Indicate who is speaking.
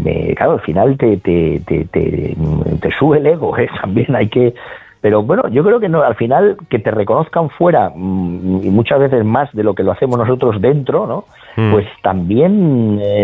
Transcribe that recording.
Speaker 1: claro, al final te sube el ego, también hay que... Pero bueno, yo creo que no, al final que te reconozcan fuera, y muchas veces más de lo que lo hacemos nosotros dentro, ¿no? Pues también